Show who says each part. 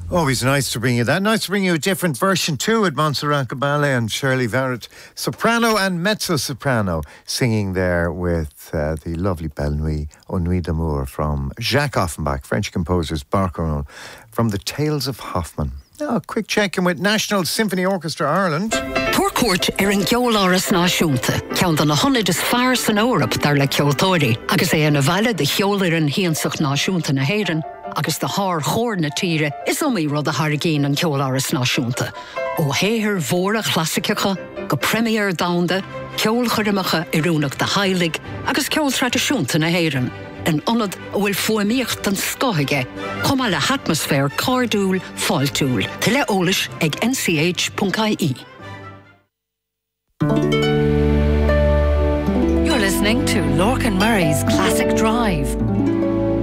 Speaker 1: Always nice to bring you that. Nice to bring you a different version too with Montserrat Caballé and Shirley Verrett, soprano and mezzo-soprano, singing there with the lovely Belle Nuit, Au Nuit d'Amour from Jacques Offenbach, French composer's Barcarolle, from the Tales of Hoffmann. Now, a quick check-in with National Symphony Orchestra Ireland.
Speaker 2: Porcourt an ceoláras náisiúnta, ceann na honnaid is fearr san Eorp dar le ceoltóirí, agus é na bhaile de cheolar an híonsach náisiúnta na héireann, agus de thar chóir na tíre is omí rud a thargéin an ceoláras náisiúnta. Ó héthir mhóra chlasicacha, go premier damhanda, ceol chuirimeacha I rúnach de Heilig, agus ceol tradiisiúnta na héireann. An onad bhfuil fuaimíocht an scothige, chuma le atmosfér cardúil fáiltúil, tá le eolais ag nch.ie.
Speaker 3: You're listening to Lorcan Murray's Classic Drive